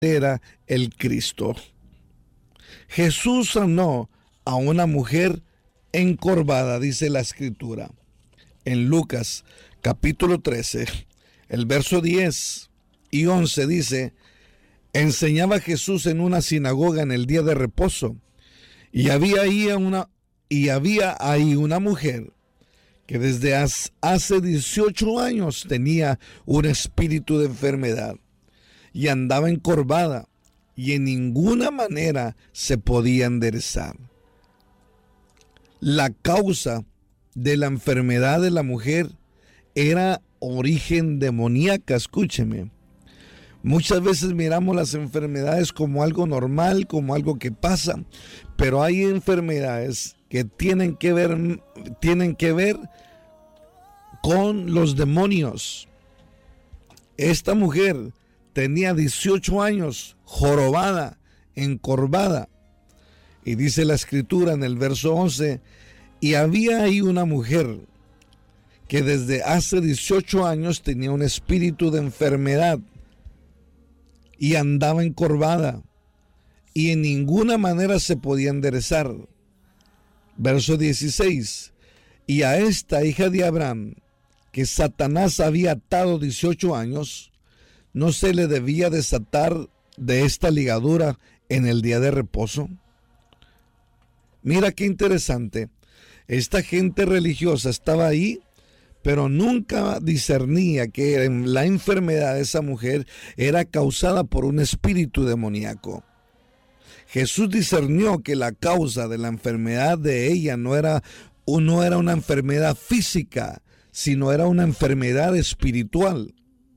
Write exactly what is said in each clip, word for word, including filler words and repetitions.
era el Cristo. Jesús sanó a una mujer encorvada, dice la Escritura. En Lucas capítulo trece, el verso diez y once dice: enseñaba Jesús en una sinagoga en el día de reposo, y había ahí una, y había ahí una mujer que desde hace dieciocho años tenía un espíritu de enfermedad y andaba encorvada y en ninguna manera se podía enderezar. La causa de la enfermedad de la mujer era origen demoníaca, escúcheme. Muchas veces miramos las enfermedades como algo normal, como algo que pasa, pero hay enfermedades que tienen que ver, tienen que ver con los demonios. Esta mujer tenía dieciocho años, jorobada, encorvada. Y dice la Escritura en el verso once, y había ahí una mujer que desde hace dieciocho años tenía un espíritu de enfermedad y andaba encorvada y en ninguna manera se podía enderezar. Verso dieciséis, y a esta hija de Abraham, que Satanás había atado dieciocho años, ¿no se le debía desatar de esta ligadura en el día de reposo? Mira qué interesante. Esta gente religiosa estaba ahí, pero nunca discernía que la enfermedad de esa mujer era causada por un espíritu demoníaco. Jesús discernió que la causa de la enfermedad de ella no era, no era una enfermedad física, sino era una enfermedad espiritual.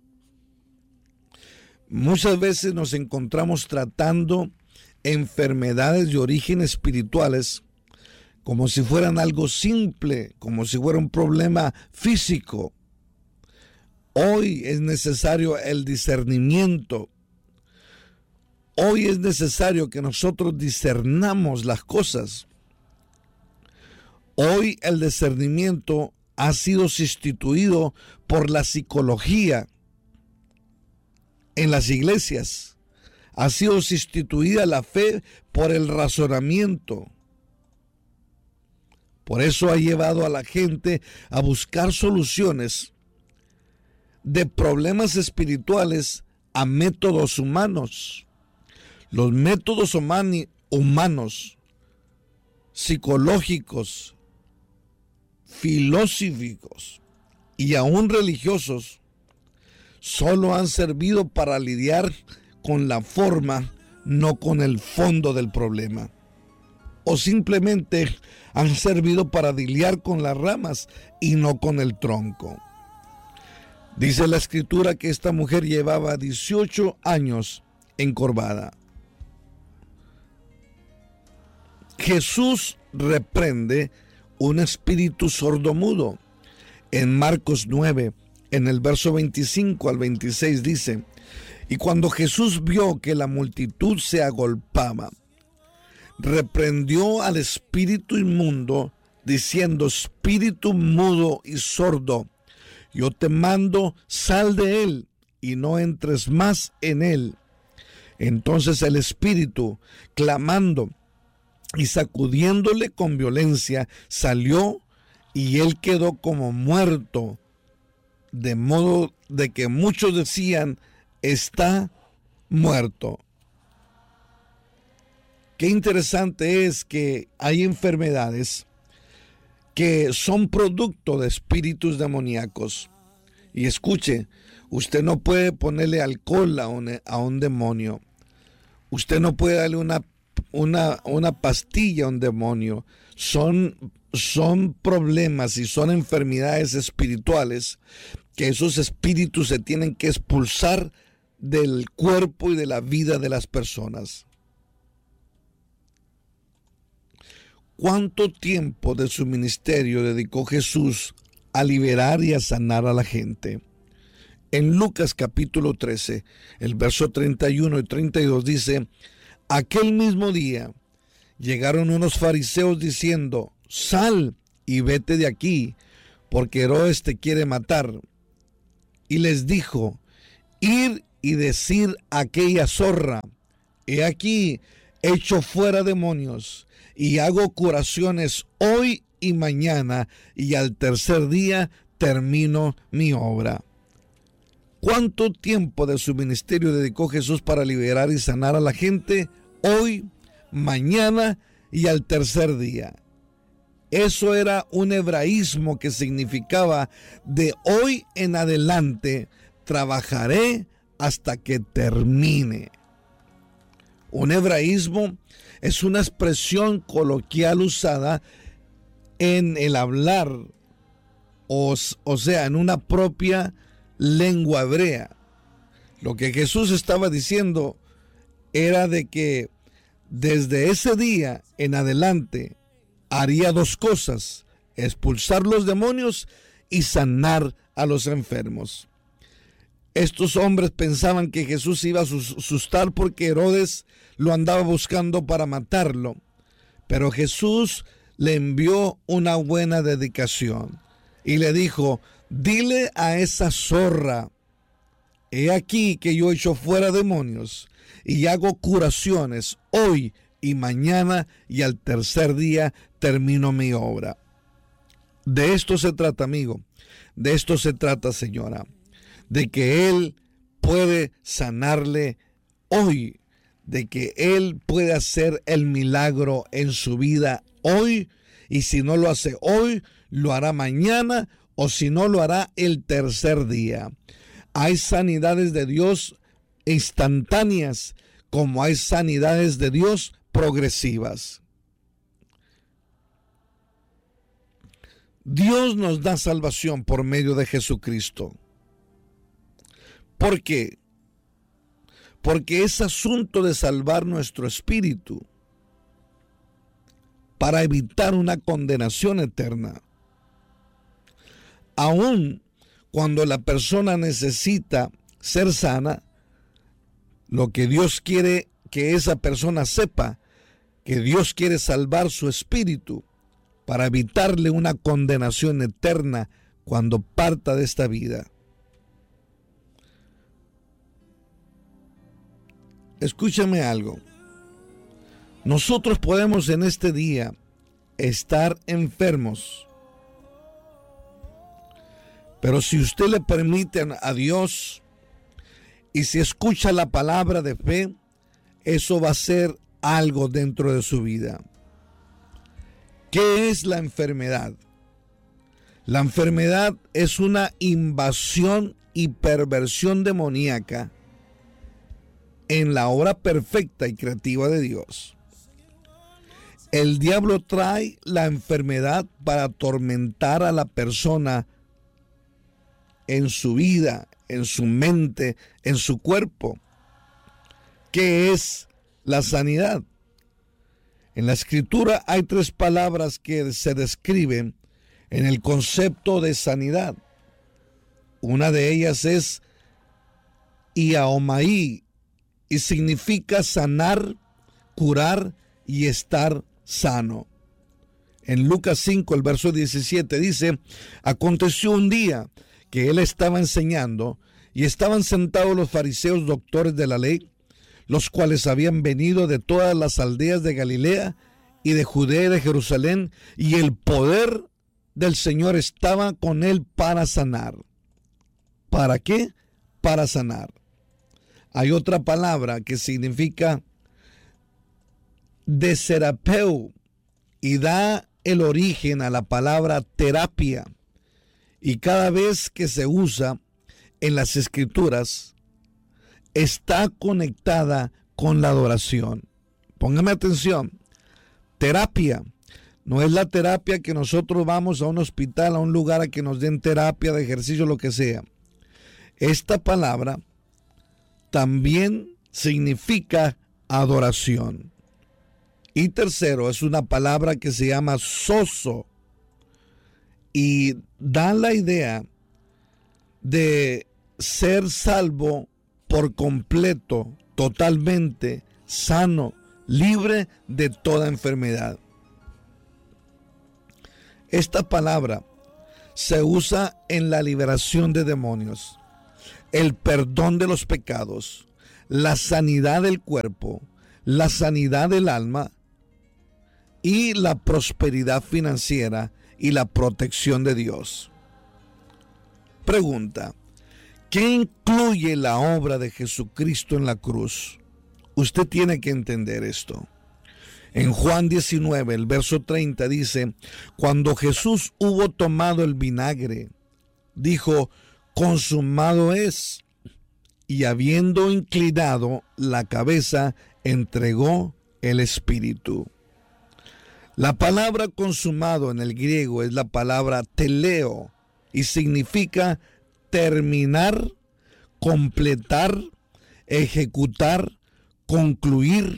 Muchas veces nos encontramos tratando enfermedades de origen espirituales como si fueran algo simple, como si fuera un problema físico. Hoy es necesario el discernimiento. Hoy es necesario que nosotros discernamos las cosas. Hoy el discernimiento ha sido sustituido por la psicología en las iglesias. Ha sido sustituida la fe por el razonamiento. Por eso ha llevado a la gente a buscar soluciones de problemas espirituales a métodos humanos. Los métodos humani- humanos, psicológicos, filosóficos y aún religiosos solo han servido para lidiar con la forma, no con el fondo del problema. O simplemente han servido para lidiar con las ramas y no con el tronco. Dice la Escritura que esta mujer llevaba dieciocho años encorvada. Jesús reprende un espíritu sordomudo. En Marcos nueve, en el verso veinticinco al veintiséis dice: y cuando Jesús vio que la multitud se agolpaba, reprendió al espíritu inmundo, diciendo: espíritu mudo y sordo, yo te mando, sal de él y no entres más en él. Entonces el espíritu, clamando y sacudiéndole con violencia, salió y él quedó como muerto, de modo de que muchos decían: está muerto. Qué interesante es que hay enfermedades que son producto de espíritus demoníacos. Y escuche, usted no puede ponerle alcohol a un, a un demonio. Usted no puede darle una, una, una pastilla a un demonio. Son, son problemas y son enfermedades espirituales que esos espíritus se tienen que expulsar del cuerpo y de la vida de las personas. ¿Cuánto tiempo de su ministerio dedicó Jesús a liberar y a sanar a la gente? En Lucas capítulo trece, el verso treinta y uno y treinta y dos dice: aquel mismo día llegaron unos fariseos diciendo: sal y vete de aquí, porque Herodes te quiere matar. Y les dijo: id y decir a aquella zorra: he aquí, echo fuera demonios y hago curaciones hoy y mañana, y al tercer día termino mi obra. ¿Cuánto tiempo de su ministerio dedicó Jesús para liberar y sanar a la gente? Hoy, mañana y al tercer día. Eso era un hebraísmo que significaba: de hoy en adelante trabajaré hasta que termine. Un hebraísmo es una expresión coloquial usada en el hablar, o, o sea, en una propia lengua hebrea. Lo que Jesús estaba diciendo era de que desde ese día en adelante haría dos cosas: expulsar los demonios y sanar a los enfermos. Estos hombres pensaban que Jesús iba a asustar porque Herodes lo andaba buscando para matarlo, pero Jesús le envió una buena dedicación y le dijo: dile a esa zorra: he aquí que yo echo fuera demonios y hago curaciones hoy y mañana, y al tercer día termino mi obra. De esto se trata, amigo. De esto se trata, señora. De que Él puede sanarle hoy. De que Él puede hacer el milagro en su vida hoy. Y si no lo hace hoy, lo hará mañana, o si no, lo hará el tercer día. Hay sanidades de Dios instantáneas, como hay sanidades de Dios progresivas. Dios nos da salvación por medio de Jesucristo. ¿Por qué? Porque es asunto de salvar nuestro espíritu para evitar una condenación eterna. Aún cuando la persona necesita ser sana, lo que Dios quiere que esa persona sepa, que Dios quiere salvar su espíritu para evitarle una condenación eterna cuando parta de esta vida. Escúchame algo. Nosotros podemos en este día estar enfermos, pero si usted le permite a Dios y si escucha la palabra de fe, eso va a ser algo dentro de su vida. ¿Qué es la enfermedad? La enfermedad es una invasión y perversión demoníaca en la obra perfecta y creativa de Dios. El diablo trae la enfermedad para atormentar a la persona en su vida, en su mente, en su cuerpo. ¿Qué es la sanidad? En la Escritura hay tres palabras que se describen en el concepto de sanidad. Una de ellas es iaomaí, y significa sanar, curar y estar sano. En Lucas cinco, el verso diecisiete dice: aconteció un día que él estaba enseñando y estaban sentados los fariseos doctores de la ley, los cuales habían venido de todas las aldeas de Galilea y de Judea y de Jerusalén, y el poder del Señor estaba con él para sanar. ¿Para qué? Para sanar. Hay otra palabra que significa deserapeu y da el origen a la palabra terapia, y cada vez que se usa en las Escrituras está conectada con la adoración. Póngame atención. Terapia no es la terapia que nosotros vamos a un hospital, a un lugar a que nos den terapia de ejercicio, lo que sea. Esta palabra también significa adoración. Y tercero, es una palabra que se llama sozo y da la idea de ser salvo por completo, totalmente sano, libre de toda enfermedad. Esta palabra se usa en la liberación de demonios, el perdón de los pecados, la sanidad del cuerpo, la sanidad del alma y la prosperidad financiera y la protección de Dios. Pregunta: ¿qué incluye la obra de Jesucristo en la cruz? Usted tiene que entender esto. En Juan diecinueve, el verso treinta dice: cuando Jesús hubo tomado el vinagre, dijo: consumado es. Y habiendo inclinado la cabeza, entregó el espíritu. La palabra consumado en el griego es la palabra teleo y significa terminar, completar, ejecutar, concluir,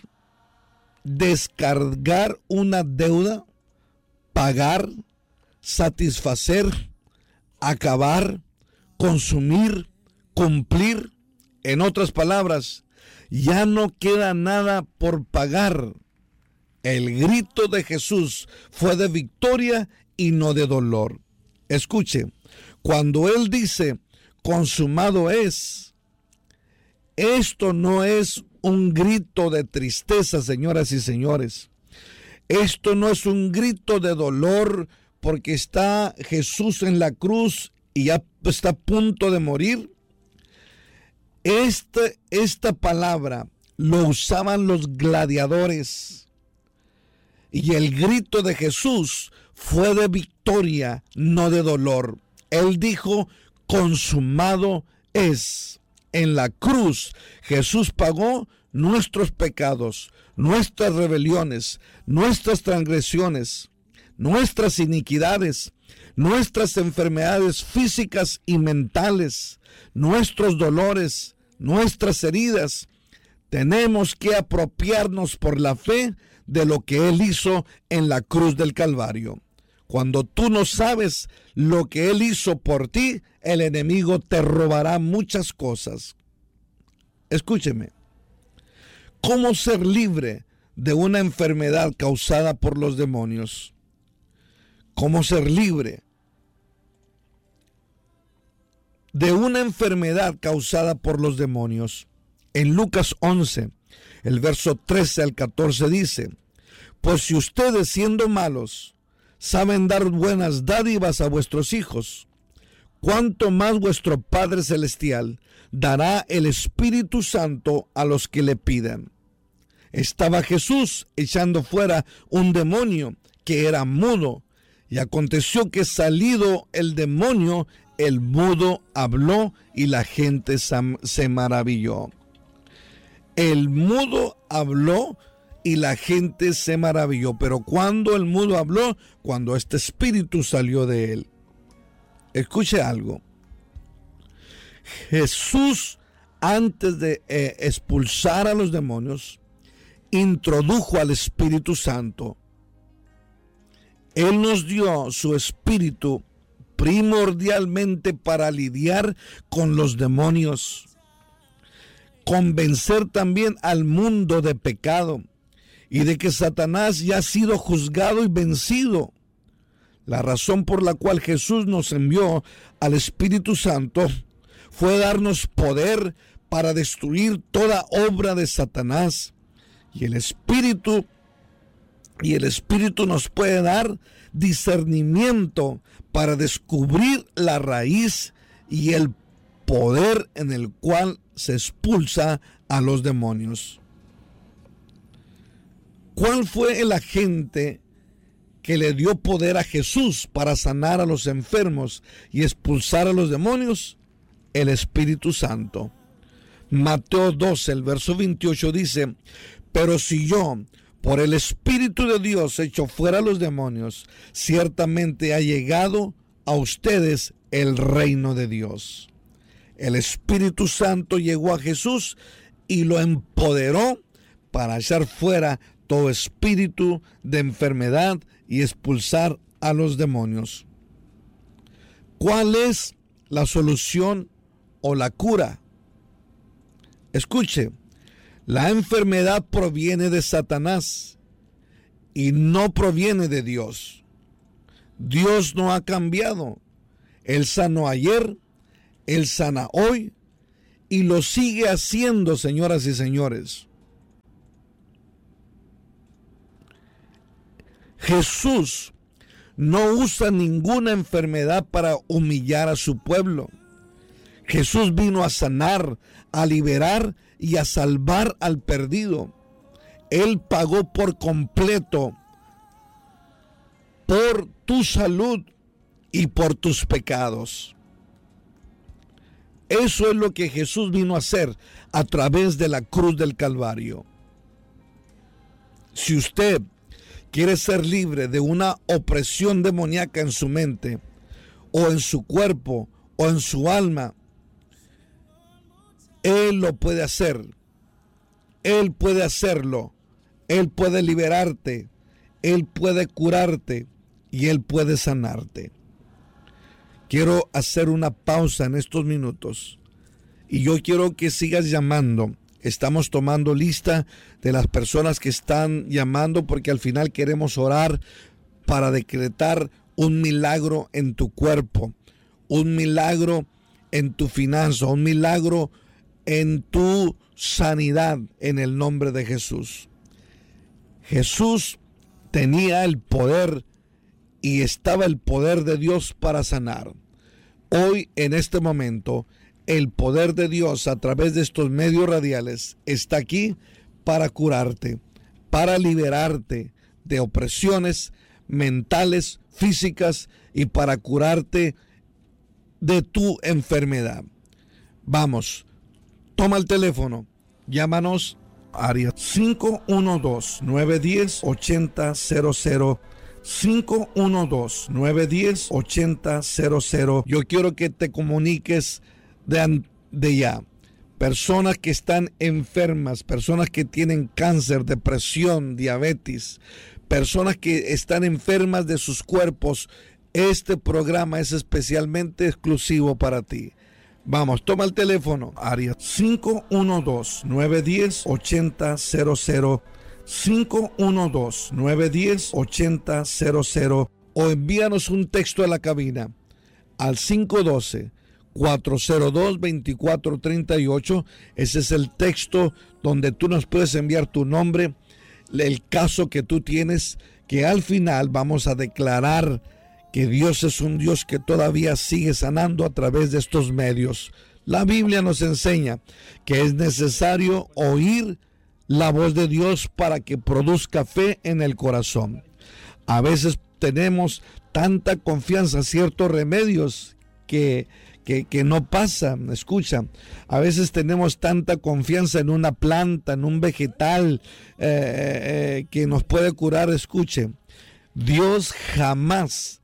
descargar una deuda, pagar, satisfacer, acabar, consumir, cumplir. En otras palabras, ya no queda nada por pagar. El grito de Jesús fue de victoria y no de dolor. Escuche, cuando Él dice consumado es, esto no es un grito de tristeza, señoras y señores. Esto no es un grito de dolor porque está Jesús en la cruz y ya está a punto de morir. Esta, esta palabra lo usaban los gladiadores. Y el grito de Jesús fue de victoria, no de dolor. Él dijo: consumado es. En la cruz, Jesús pagó nuestros pecados, nuestras rebeliones, nuestras transgresiones, nuestras iniquidades, nuestras enfermedades físicas y mentales, nuestros dolores, nuestras heridas. Tenemos que apropiarnos por la fe de lo que Él hizo en la cruz del Calvario. Cuando tú no sabes lo que Él hizo por ti, el enemigo te robará muchas cosas. Escúcheme. ¿Cómo ser libre de una enfermedad causada por los demonios? ¿Cómo ser libre de una enfermedad causada por los demonios? En Lucas once, el verso trece al catorce dice: pues si ustedes, siendo malos, saben dar buenas dádivas a vuestros hijos, cuánto más vuestro Padre Celestial dará el Espíritu Santo a los que le pidan. Estaba Jesús echando fuera un demonio que era mudo, y aconteció que salido el demonio, el mudo habló y la gente se maravilló. El mudo habló y la gente se maravilló. Pero cuando el mudo habló, cuando este espíritu salió de él. Escuche algo. Jesús, antes de eh, expulsar a los demonios, introdujo al Espíritu Santo. Él nos dio su espíritu primordialmente para lidiar con los demonios, convencer también al mundo de pecado y de que Satanás ya ha sido juzgado y vencido. La razón por la cual Jesús nos envió al Espíritu Santo fue darnos poder para destruir toda obra de Satanás. Y el Espíritu, y el Espíritu nos puede dar discernimiento para descubrir la raíz y el poder en el cual se expulsa a los demonios. ¿Cuál fue el agente que le dio poder a Jesús para sanar a los enfermos y expulsar a los demonios? El Espíritu Santo. Mateo doce, el verso veintiocho dice: pero si yo, por el Espíritu de Dios, echo fuera a los demonios, ciertamente ha llegado a ustedes el reino de Dios. El Espíritu Santo llegó a Jesús y lo empoderó para echar fuera todo espíritu de enfermedad y expulsar a los demonios. ¿Cuál es la solución o la cura? Escuche, la enfermedad proviene de Satanás y no proviene de Dios. Dios no ha cambiado. Él sanó ayer, Él sana hoy y lo sigue haciendo, señoras y señores. Jesús no usa ninguna enfermedad para humillar a su pueblo. Jesús vino a sanar, a liberar y a salvar al perdido. Él pagó por completo por tu salud y por tus pecados. Eso es lo que Jesús vino a hacer a través de la cruz del Calvario. Si usted quiere ser libre de una opresión demoníaca en su mente, o en su cuerpo, o en su alma, Él lo puede hacer. Él puede hacerlo. Él puede liberarte. Él puede curarte. Y Él puede sanarte. Quiero hacer una pausa en estos minutos. Y yo quiero que sigas llamando. Estamos tomando lista de las personas que están llamando, porque al final queremos orar para decretar un milagro en tu cuerpo, un milagro en tu finanza, un milagro en tu sanidad en el nombre de Jesús. Jesús tenía el poder y estaba el poder de Dios para sanar. Hoy, en este momento, el poder de Dios a través de estos medios radiales está aquí para curarte, para liberarte de opresiones mentales, físicas, y para curarte de tu enfermedad. Vamos, toma el teléfono, llámanos área cinco uno dos, nueve uno cero, ocho cero cero cero. cinco uno dos, nueve uno cero, ocho cero cero cero. Yo quiero que te comuniques de, de ya. Personas que están enfermas, personas que tienen cáncer, depresión, diabetes, personas que están enfermas de sus cuerpos. Este programa es especialmente exclusivo para ti. Vamos, toma el teléfono, área cinco uno dos, nueve uno cero, ocho cero cero cero. cinco uno dos, nueve uno cero, ocho cero cero cero, o envíanos un texto a la cabina al cinco uno dos, cuatro cero dos, dos cuatro tres ocho. Ese es el texto donde tú nos puedes enviar tu nombre, el caso que tú tienes, que al final vamos a declarar que Dios es un Dios que todavía sigue sanando a través de estos medios. La Biblia nos enseña que es necesario oír la voz de Dios para que produzca fe en el corazón. A veces tenemos tanta confianza, ciertos remedios que, que, que no pasan. Escucha, a veces tenemos tanta confianza en una planta, en un vegetal eh, eh, que nos puede curar. Escuche, Dios jamás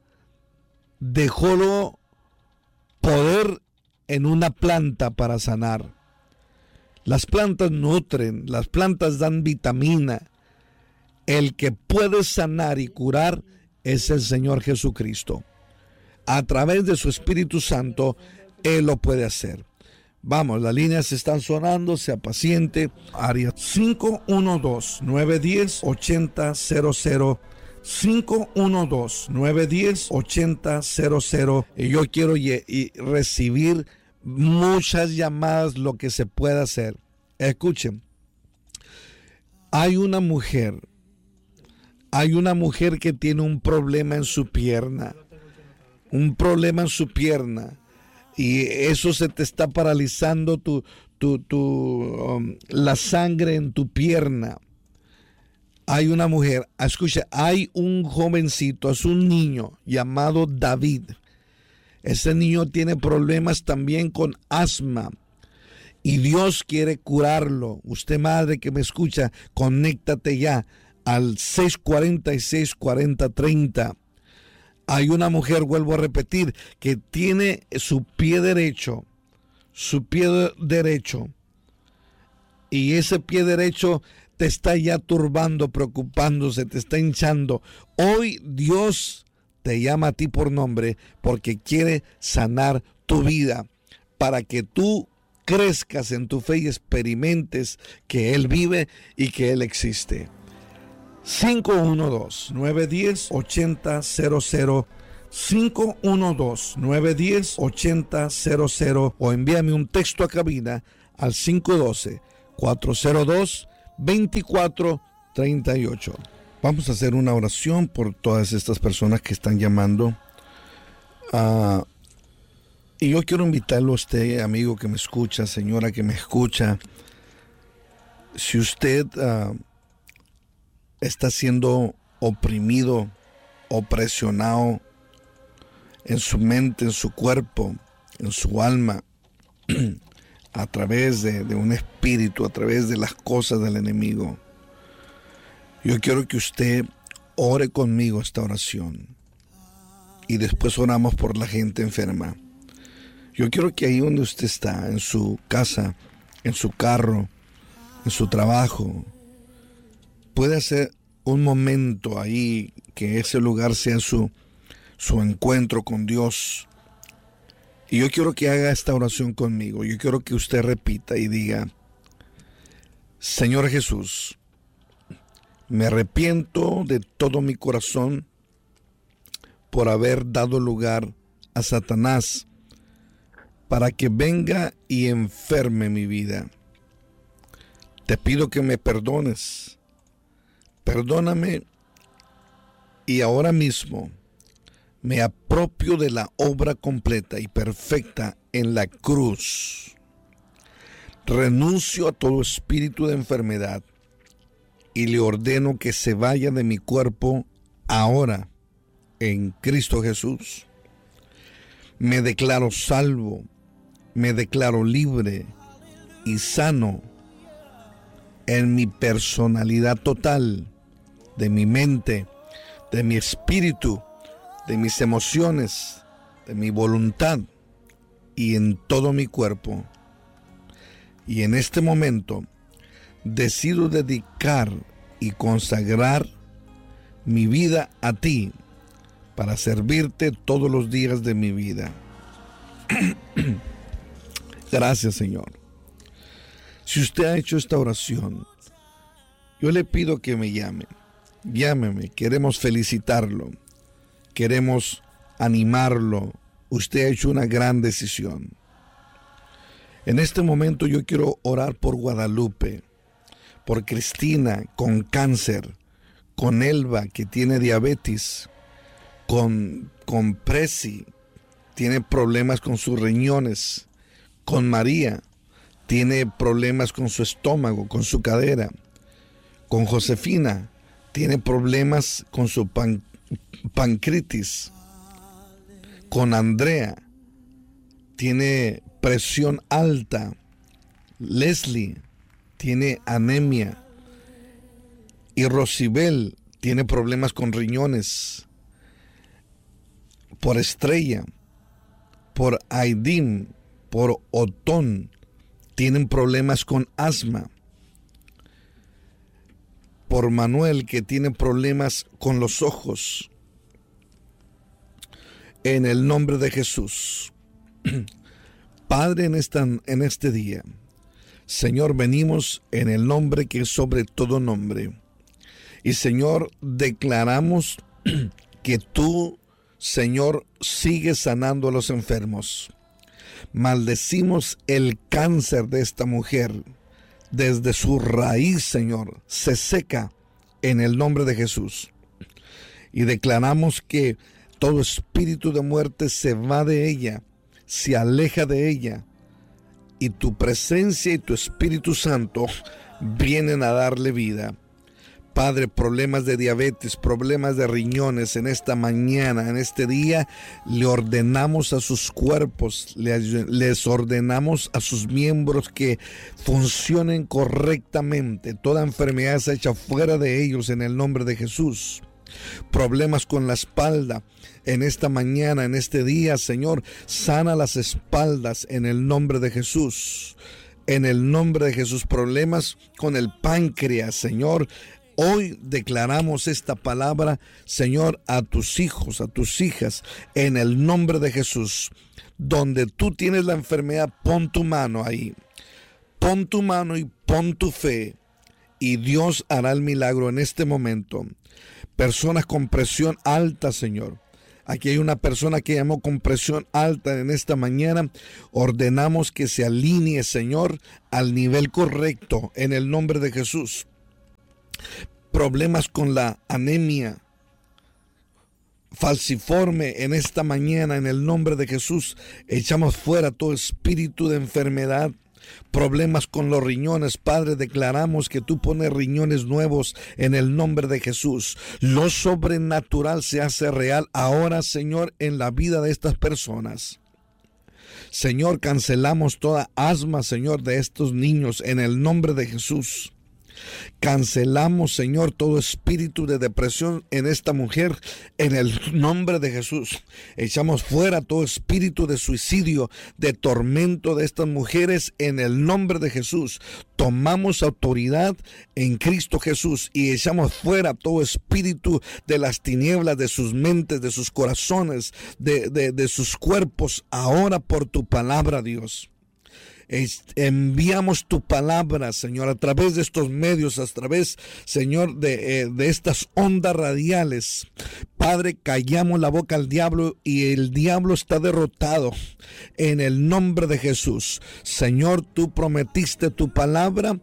dejó poder en una planta para sanar. Las plantas nutren, las plantas dan vitamina. El que puede sanar y curar es el Señor Jesucristo. A través de su Espíritu Santo, Él lo puede hacer. Vamos, las líneas están sonando, sea paciente. Área cinco uno dos, nueve uno cero, ocho cero cero cero. cinco uno dos, nueve uno cero, ocho cero cero cero. Y yo quiero y, y recibir muchas llamadas, lo que se pueda hacer. Escuchen, hay una mujer, hay una mujer que tiene un problema en su pierna, un problema en su pierna, y eso se te está paralizando tu, tu, tu, um, la sangre en tu pierna. Hay una mujer, escucha, hay un jovencito, es un niño llamado David. Ese niño tiene problemas también con asma y Dios quiere curarlo. Usted, madre que me escucha, conéctate ya al seis cuarenta y seis, cuarenta treinta. Hay una mujer, vuelvo a repetir, que tiene su pie derecho, su pie derecho, y ese pie derecho te está ya turbando, preocupándose, te está hinchando. Hoy Dios te llama a ti por nombre porque quiere sanar tu vida para que tú crezcas en tu fe y experimentes que Él vive y que Él existe. cinco uno dos, nueve uno cero, ocho cero cero cero. cinco uno dos, nueve uno cero, ocho cero cero cero. O envíame un texto a cabina al cinco uno dos, cuatro cero dos, dos cuatro tres ocho. Vamos a hacer una oración por todas estas personas que están llamando. Uh, y yo quiero invitarlo a usted, amigo que me escucha, señora que me escucha. Si usted uh, está siendo oprimido, opresionado en su mente, en su cuerpo, en su alma, a través de, de un espíritu, a través de las cosas del enemigo, yo quiero que usted ore conmigo esta oración y después oramos por la gente enferma. Yo quiero que ahí donde usted está, en su casa, en su carro, en su trabajo, pueda hacer un momento ahí, que ese lugar sea su, su encuentro con Dios. Y yo quiero que haga esta oración conmigo. Yo quiero que usted repita y diga: Señor Jesús, me arrepiento de todo mi corazón por haber dado lugar a Satanás para que venga y enferme mi vida. Te pido que me perdones. Perdóname y ahora mismo me apropio de la obra completa y perfecta en la cruz. Renuncio a todo espíritu de enfermedad y le ordeno que se vaya de mi cuerpo ahora en Cristo Jesús. Me declaro salvo, me declaro libre y sano en mi personalidad total, de mi mente, de mi espíritu, de mis emociones, de mi voluntad y en todo mi cuerpo. Y en este momento decido dedicar y consagrar mi vida a ti para servirte todos los días de mi vida. Gracias, Señor. Si usted ha hecho esta oración, yo le pido que me llame. Llámeme, queremos felicitarlo, queremos animarlo. Usted ha hecho una gran decisión. En este momento yo quiero orar por Guadalupe, por Cristina con cáncer, con Elba que tiene diabetes, con, con Presi, tiene problemas con sus riñones, con María, tiene problemas con su estómago, con su cadera, con Josefina, tiene problemas con su pan, pancreatitis, con Andrea, tiene presión alta, Leslie tiene anemia y Rosibel tiene problemas con riñones, por Estrella, por Aidín, por Otón, tienen problemas con asma, por Manuel que tiene problemas con los ojos. En el nombre de Jesús, Padre, en, esta, en este día, Señor, venimos en el nombre que es sobre todo nombre. Y Señor, declaramos que tú, Señor, sigues sanando a los enfermos. Maldecimos el cáncer de esta mujer. Desde su raíz, Señor, se seca en el nombre de Jesús. Y declaramos que todo espíritu de muerte se va de ella, se aleja de ella. Y tu presencia y tu Espíritu Santo vienen a darle vida. Padre, problemas de diabetes, problemas de riñones, en esta mañana, en este día, le ordenamos a sus cuerpos, les ordenamos a sus miembros que funcionen correctamente. Toda enfermedad se echa fuera de ellos en el nombre de Jesús. Problemas con la espalda, en esta mañana, en este día, Señor, sana las espaldas en el nombre de Jesús. En el nombre de Jesús, problemas con el páncreas, Señor. Hoy declaramos esta palabra, Señor, a tus hijos, a tus hijas, en el nombre de Jesús. Donde tú tienes la enfermedad, pon tu mano ahí. Pon tu mano y pon tu fe. Y Dios hará el milagro en este momento. Personas con presión alta, Señor. Aquí hay una persona que llamó con presión alta en esta mañana. Ordenamos que se alinee, Señor, al nivel correcto en el nombre de Jesús. Problemas con la anemia falciforme en esta mañana, en el nombre de Jesús, echamos fuera todo espíritu de enfermedad. Problemas con los riñones, Padre, declaramos que tú pones riñones nuevos en el nombre de Jesús. Lo sobrenatural se hace real ahora, Señor, en la vida de estas personas. Señor, cancelamos toda asma, Señor, de estos niños en el nombre de Jesús. Cancelamos, Señor, todo espíritu de depresión en esta mujer en el nombre de Jesús. Echamos fuera todo espíritu de suicidio, de tormento de estas mujeres en el nombre de Jesús. Tomamos autoridad en Cristo Jesús y echamos fuera todo espíritu de las tinieblas de sus mentes, de sus corazones, de, de, de sus cuerpos, ahora por tu palabra, Dios. Enviamos tu palabra, Señor, a través de estos medios, a través, Señor, de, eh, de estas ondas radiales. Padre, callamos la boca al diablo y el diablo está derrotado en el nombre de Jesús. Señor, tú prometiste tu palabra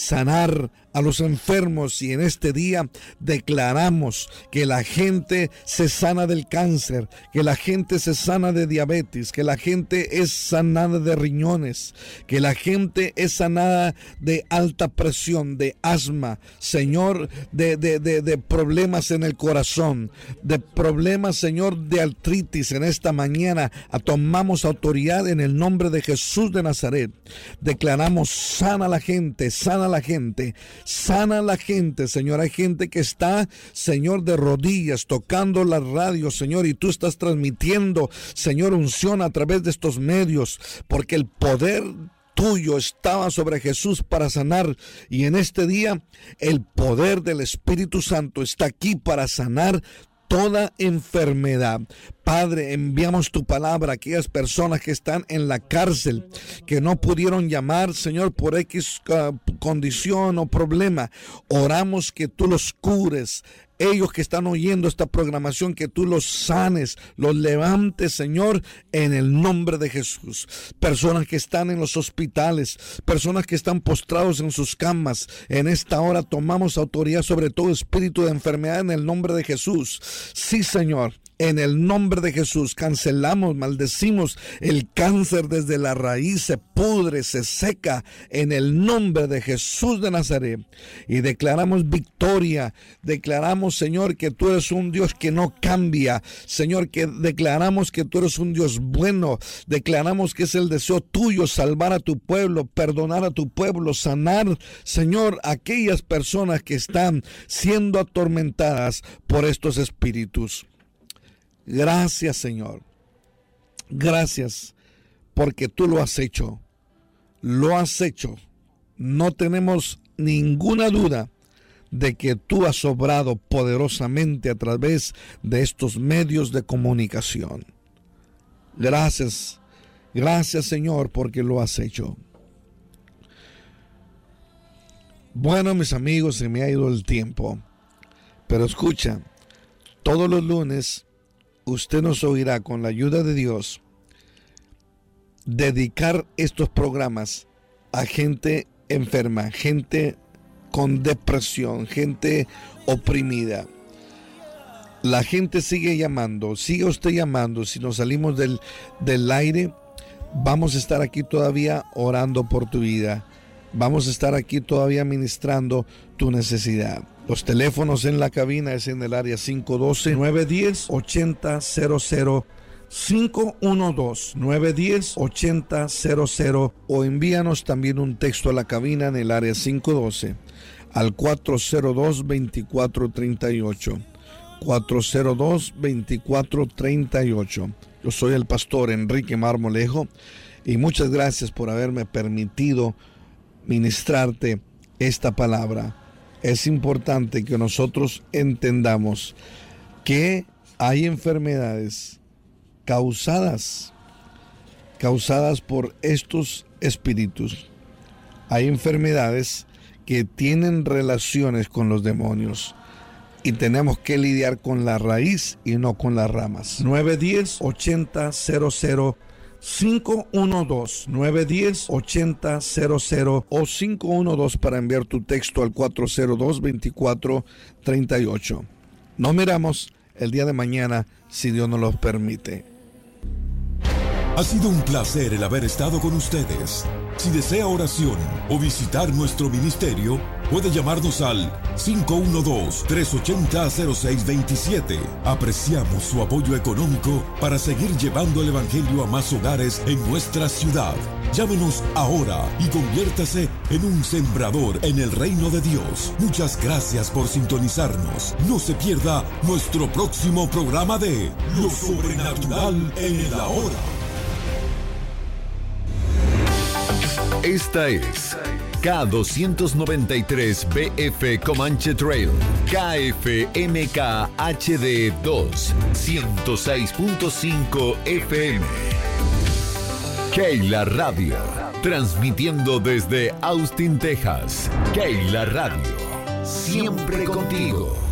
sanar a los enfermos y en este día declaramos que la gente se sana del cáncer, que la gente se sana de diabetes, que la gente es sanada de riñones, que la gente es sanada de alta presión, de asma, Señor, de, de, de, de problemas en el corazón, de problemas, Señor, de artritis. En esta mañana tomamos autoridad en el nombre de Jesús de Nazaret. Declaramos sana la gente, sana la gente, sana la gente, Señor. Hay gente que está, Señor, de rodillas tocando la radio, Señor, y tú estás transmitiendo, Señor, unción a través de estos medios, porque el poder tuyo estaba sobre Jesús para sanar, y en este día el poder del Espíritu Santo está aquí para sanar toda enfermedad. Padre, enviamos tu palabra a aquellas personas que están en la cárcel, que no pudieron llamar, Señor, por X uh, condición o problema. Oramos que tú los cures. Ellos que están oyendo esta programación, que tú los sanes, los levantes, Señor, en el nombre de Jesús. Personas que están en los hospitales, personas que están postrados en sus camas, en esta hora tomamos autoridad sobre todo espíritu de enfermedad en el nombre de Jesús. Sí, Señor. En el nombre de Jesús cancelamos, maldecimos el cáncer desde la raíz, se pudre, se seca en el nombre de Jesús de Nazaret. Y declaramos victoria, declaramos, Señor, que tú eres un Dios que no cambia. Señor, que declaramos que tú eres un Dios bueno, declaramos que es el deseo tuyo salvar a tu pueblo, perdonar a tu pueblo, sanar, Señor, a aquellas personas que están siendo atormentadas por estos espíritus. Gracias, Señor. Gracias porque tú lo has hecho. Lo has hecho. No tenemos ninguna duda de que tú has obrado poderosamente a través de estos medios de comunicación. Gracias. Gracias, Señor, porque lo has hecho. Bueno, mis amigos, se me ha ido el tiempo. Pero escucha, todos los lunes usted nos oirá, con la ayuda de Dios, dedicar estos programas a gente enferma, gente con depresión, gente oprimida. La gente sigue llamando, sigue usted llamando. Si nos salimos del, del aire, vamos a estar aquí todavía orando por tu vida. Vamos a estar aquí todavía ministrando tu necesidad. Los teléfonos en la cabina es en el área cinco uno dos, nueve uno cero, ocho cero cero cero, cinco uno dos, nueve uno cero, ocho cero cero cero, o envíanos también un texto a la cabina en el área cinco uno dos al cuatro cero dos, dos cuatro tres ocho, cuatro cero dos, dos cuatro tres ocho. Yo soy el pastor Enrique Marmolejo y muchas gracias por haberme permitido ministrarte esta palabra. Es importante que nosotros entendamos que hay enfermedades causadas, causadas por estos espíritus. Hay enfermedades que tienen relaciones con los demonios. y tenemos que lidiar con la raíz y no con las ramas. nueve uno cero, ocho cero cero, cinco uno dos, nueve uno cero, ocho cero cero o cinco uno dos para enviar tu texto al cuatro cero dos, veinticuatro treinta y ocho. Nos miramos el día de mañana, si Dios nos lo permite. Ha sido un placer el haber estado con ustedes. Si desea oración o visitar nuestro ministerio, puede llamarnos al cinco uno dos, tres ocho cero, cero seis dos siete. Apreciamos su apoyo económico para seguir llevando el evangelio a más hogares en nuestra ciudad. Llámenos ahora y conviértase en un sembrador en el reino de Dios. Muchas gracias por sintonizarnos. No se pierda nuestro próximo programa de Lo Sobrenatural en el Ahora. Esta es K doscientos noventa y tres B F Comanche Trail, K F M K H D dos, ciento seis punto cinco F M. Keila Radio, transmitiendo desde Austin, Texas. Keila Radio, siempre contigo.